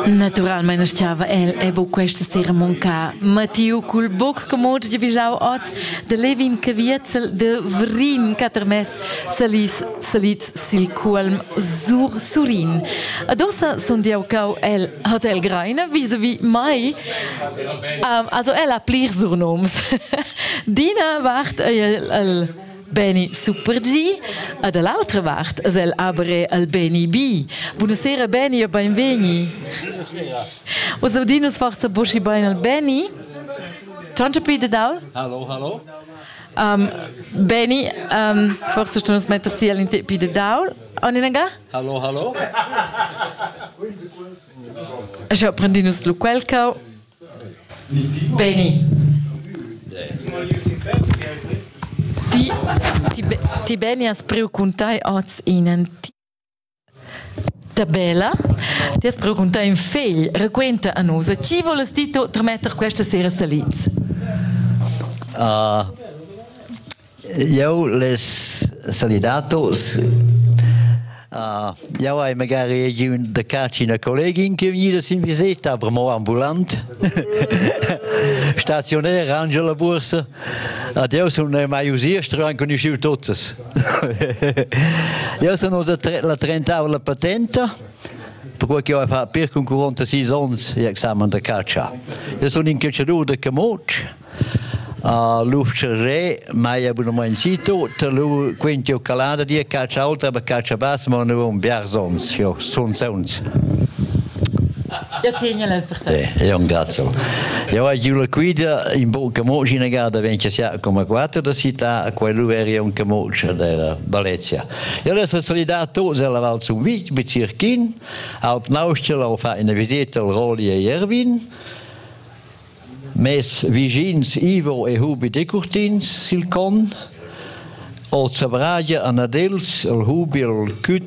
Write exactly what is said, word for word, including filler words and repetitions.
Naturalmein stava el e bo questa sera monca Matiu cul boc comod de bijau oz de Levin Caviezel de Vrin catermes salis salit sil culm sur surin. Adossa son diau cau el hotel Greine vis-a-vis mai um, also el ha plir surnoms. Dina wacht el, el Benny Super G e dall'altra part es el abere al Benny B. Buonasera Benny e benveni. Os audinos forza boschi bein al Benny. Tante pide daul? Hallo, hallo. Um, Benny, um, forza sto nos metter si al inte pide daul. Oninanga? Hallo, hallo. Așa prendinus lu quelcau. Benny. Ti, ti, ti bene has preocuntai oz in un tabella, ti has preocuntai in fegl, racquenta a nos, ci voles dito trametter questa sera saliz? Uh, io les salidatos Uh, io hai magari un da cacci una colleghin che mi si visita per mo ambulant stazione Angela Borsa io sono mai usiestro anche conosciuto tuttes io sono da tre, la trentava patente per cui io ho fatto per con quarantasei anni l'esame da caccia io sono in cacciatore da Camoc a Luftschere, mai abonnement sito, te lu quintio calada di caccia alta, ma caccia bassa, ma non un biarzons, io sono sounds. Io tengo la per te. Eh, io grazie. Io ho giù la guida in bocca moci in gara venti sia come quattro da città, a quello era un camocio della Valencia. Io adesso solidato se la val su Vic, Bezirkin, al Naustel ho fatto una visita al Roli e Erwin. Mes vigins Ivo e Hubi de Curtins silcon, o Zabragia Anadels, el Hubi el Cut